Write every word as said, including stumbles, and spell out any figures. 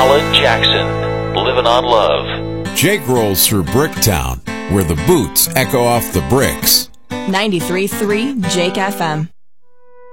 Alan Jackson, living on love. Jake rolls through Bricktown, where the boots echo off the bricks. ninety-three point three Jake F M.